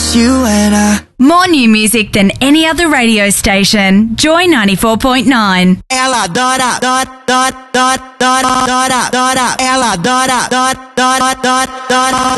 just you and I. More new music than any other radio station. Joy 94.9. Ela adora, ela adora,